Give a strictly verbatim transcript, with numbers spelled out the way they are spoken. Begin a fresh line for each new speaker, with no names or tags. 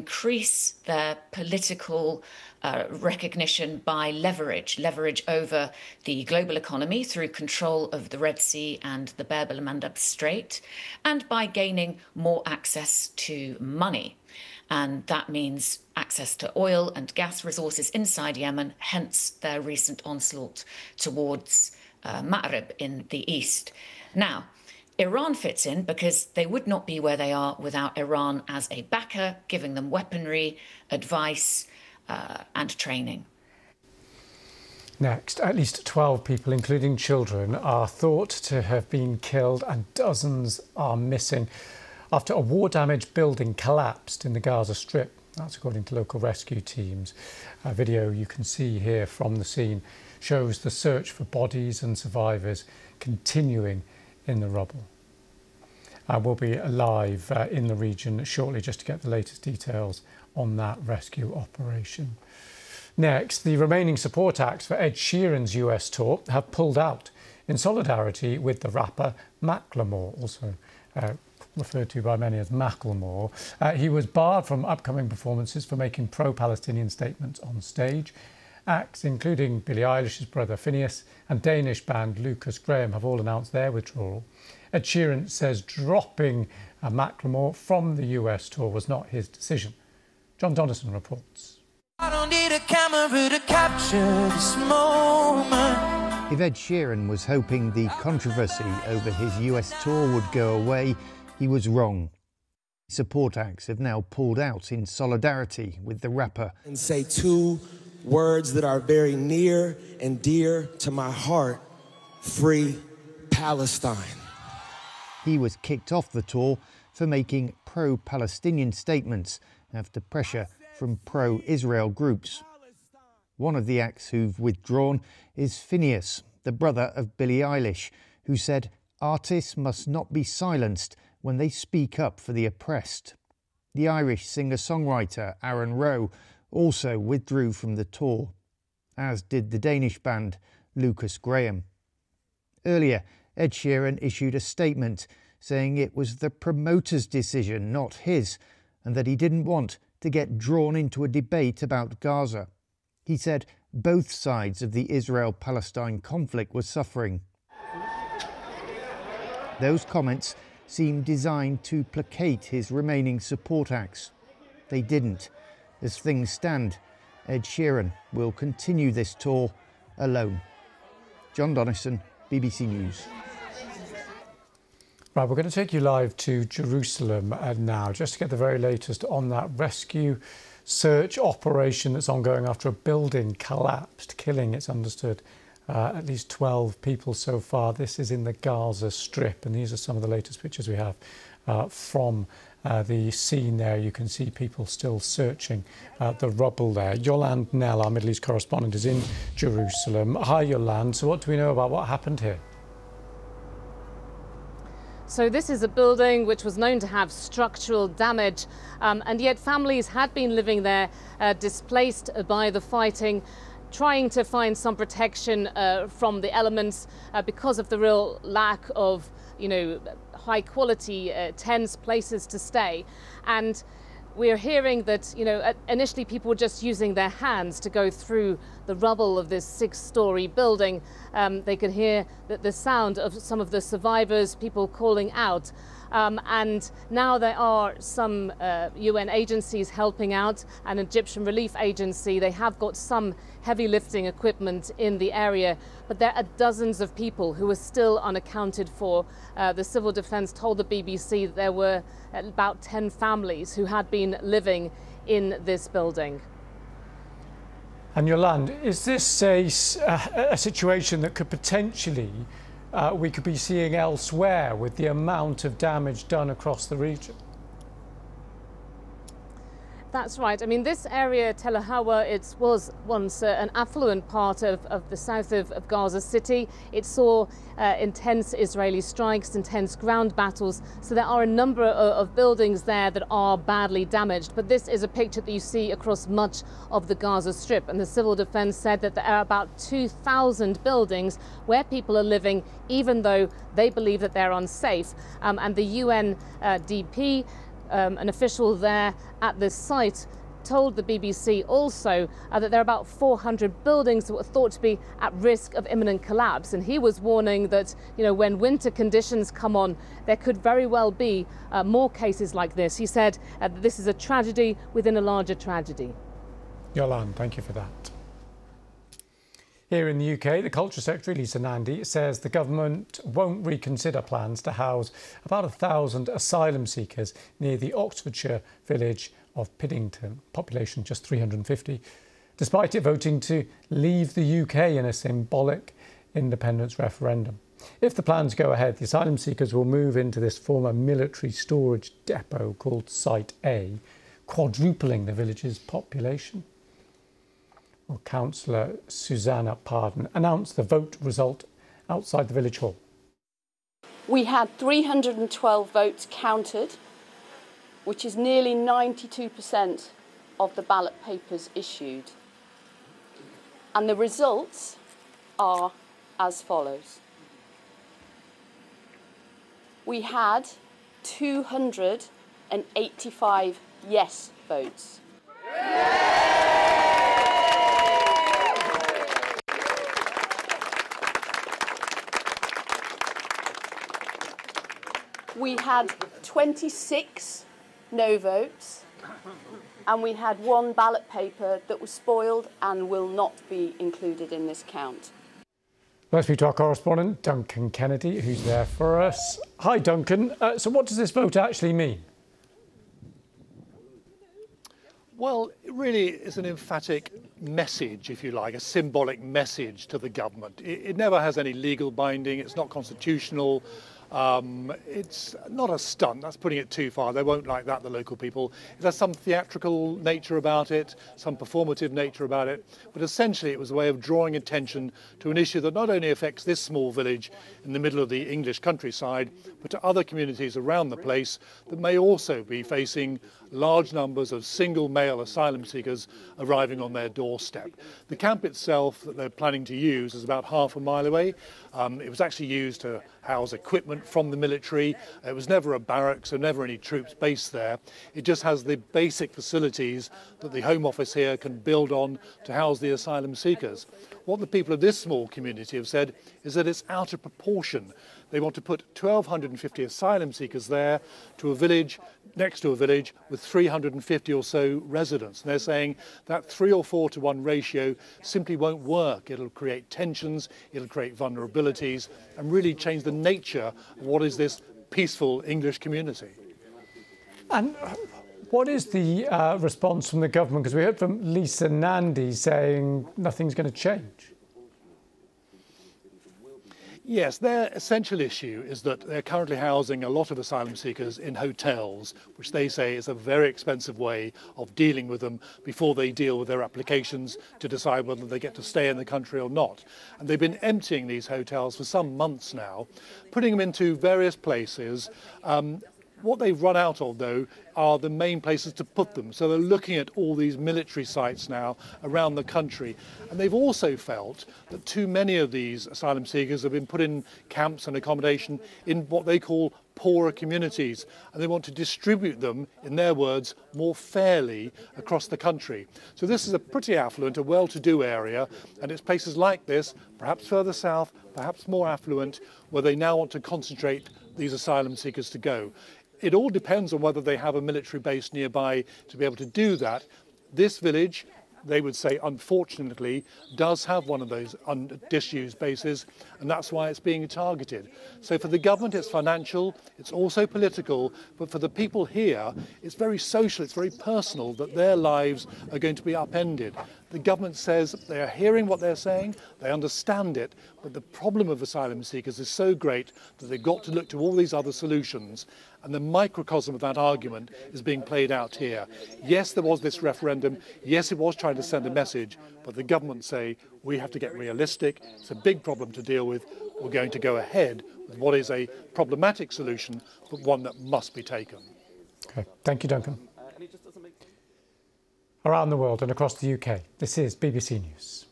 increase their political uh, recognition by leverage, leverage over the global economy through control of the Red Sea and the Bab el-Mandeb Strait, and by gaining more access to money. And that means access to oil and gas resources inside Yemen, hence their recent onslaught towards uh, Ma'rib in the east. Now, Iran fits in because they would not be where they are without Iran as a backer, giving them weaponry, advice, uh, and training.
Next, at least twelve people, including children, are thought to have been killed and dozens are missing after a war-damaged building collapsed in the Gaza Strip. That's according to local rescue teams. A video you can see here from the scene shows the search for bodies and survivors continuing in the rubble. Uh, we'll be live uh, in the region shortly just to get the latest details on that rescue operation. Next, the remaining support acts for Ed Sheeran's U S tour have pulled out in solidarity with the rapper Macklemore, also uh, referred to by many as Macklemore. Uh, he was barred from upcoming performances for making pro-Palestinian statements on stage. Acts including Billie Eilish's brother Finneas and Danish band Lucas Graham have all announced their withdrawal. Ed Sheeran says dropping uh, Macklemore from the U S tour was not his decision. John Donnison reports.
I don't need a camera to capture this moment.
If Ed Sheeran was hoping the controversy over his U S tour would go away, he was wrong. Support acts have now pulled out in solidarity with the rapper.
And say two words that are very near and dear to my heart: free Palestine.
He was kicked off the tour for making pro-Palestinian statements after pressure from pro-Israel groups. One of the acts who've withdrawn is Finneas, the brother of Billie Eilish, who said artists must not be silenced when they speak up for the oppressed. The Irish singer-songwriter Aaron Rowe also withdrew from the tour, as did the Danish band Lucas Graham. Earlier, Ed Sheeran issued a statement saying it was the promoter's decision, not his, and that he didn't want to get drawn into a debate about Gaza. He said both sides of the Israel-Palestine conflict were suffering. Those comments seemed designed to placate his remaining support acts. They didn't. As things stand, Ed Sheeran will continue this tour alone. John Donnison, B B C News.
Right, we're going to take you live to Jerusalem uh, now, just to get the very latest on that rescue search operation that's ongoing after a building collapsed, killing, it's understood, uh, at least twelve people so far. This is in the Gaza Strip, and these are some of the latest pictures we have uh, from uh, the scene there. You can see people still searching uh, the rubble there. Yolande Knell, our Middle East correspondent, is in Jerusalem. Hi, Yolande. So what do we know about what happened here?
So this is a building which was known to have structural damage, um, and yet families had been living there uh, displaced by the fighting, trying to find some protection uh, from the elements uh, because of the real lack of, you know, high quality uh, tents, places to stay. And we're hearing that, you know, initially people were just using their hands to go through the rubble of this six-story building. Um, they could hear the, the sound of some of the survivors, people calling out. Um, and now there are some uh, U N agencies helping out, an Egyptian relief agency. They have got some heavy lifting equipment in the area, but there are dozens of people who are still unaccounted for. Uh, the Civil Defence told the B B C that there were about ten families who had been living in this building.
And Yolande, is this a, a situation that could potentially Uh, we could be seeing elsewhere with the amount of damage done across the region?
That's right. I mean, this area, Tel Hawa, it was once uh, an affluent part of, of the south of, of Gaza City. It saw uh, intense Israeli strikes, intense ground battles. So there are a number of, of buildings there that are badly damaged. But this is a picture that you see across much of the Gaza Strip. And the Civil Defence said that there are about two thousand buildings where people are living, even though they believe that they're unsafe. Um, and the U N uh, D P Um, an official there at this site told the B B C also uh, that there are about four hundred buildings that were thought to be at risk of imminent collapse. And he was warning that, you know, when winter conditions come on, there could very well be uh, more cases like this. He said uh, that this is a tragedy within a larger tragedy.
Yolande, thank you for that. Here in the U K, the Culture Secretary, Lisa Nandy, says the government won't reconsider plans to house about a thousand asylum seekers near the Oxfordshire village of Piddington, population just three hundred fifty, despite it voting to leave the U K in a symbolic independence referendum. If the plans go ahead, the asylum seekers will move into this former military storage depot called Site A, quadrupling the village's population. Well, Councillor Susanna Pardon announced the vote result outside the village hall.
We had three hundred twelve votes counted, which is nearly ninety-two percent of the ballot papers issued. And the results are as follows. We had two hundred eighty-five yes votes. We had twenty-six no votes, and we had one ballot paper that was spoiled and will not be included in this count.
Let's speak to our correspondent, Duncan Kennedy, who's there for us. Hi, Duncan. Uh, so what does this vote actually mean?
Well, it really is an emphatic message, if you like, a symbolic message to the government. It, it never has any legal binding, it's not constitutional. Um, it's not a stunt, that's putting it too far. They won't like that, the local people. It has some theatrical nature about it, some performative nature about it, but essentially it was a way of drawing attention to an issue that not only affects this small village in the middle of the English countryside, but to other communities around the place that may also be facing large numbers of single male asylum seekers arriving on their doorstep. The camp itself that they're planning to use is about half a mile away. Um, it was actually used to house equipment from the military. It was never a barracks, so never any troops based there. It just has the basic facilities that the Home Office here can build on to house the asylum seekers. What the people of this small community have said is that it's out of proportion. They want to put one thousand two hundred fifty asylum seekers there to a village, next to a village with three hundred fifty or so residents. And they're saying that three or four to one ratio simply won't work. It'll create tensions, it'll create vulnerabilities, and really change the nature of what is this peaceful English community.
And what is the uh, response from the government? Because we heard from Lisa Nandy saying nothing's going to change.
Yes, their essential issue is that they're currently housing a lot of asylum seekers in hotels, which they say is a very expensive way of dealing with them before they deal with their applications to decide whether they get to stay in the country or not. And they've been emptying these hotels for some months now, putting them into various places. Um, What they've run out of, though, are the main places to put them. So they're looking at all these military sites now around the country. And they've also felt that too many of these asylum seekers have been put in camps and accommodation in what they call poorer communities. And they want to distribute them, in their words, more fairly across the country. So this is a pretty affluent, a well-to-do area. And it's places like this, perhaps further south, perhaps more affluent, where they now want to concentrate these asylum seekers to go. It all depends on whether they have a military base nearby to be able to do that. This village, they would say, unfortunately, does have one of those disused bases, and that's why it's being targeted. So for the government, it's financial, it's also political, but for the people here, it's very social, it's very personal that their lives are going to be upended. The government says they are hearing what they're saying, they understand it, but the problem of asylum seekers is so great that they've got to look to all these other solutions. And the microcosm of that argument is being played out here. Yes, there was this referendum. Yes, it was trying to send a message, but the government say we have to get realistic. It's a big problem to deal with. We're going to go ahead with what is a problematic solution, but one that must be taken.
Okay, thank you, Duncan. Around the world and across the U K, this is B B C News.